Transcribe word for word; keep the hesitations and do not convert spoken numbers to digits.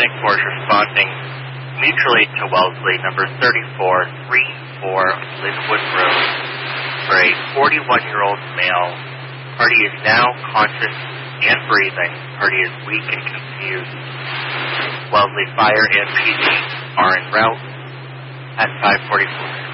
paramedic force responding mutually to Wellesley, number thirty-four thirty-four Linwood Road, for a forty-one-year-old male. Party is now conscious and breathing. Party is weak and confused. Wellesley Fire and P D are en route at five forty-four.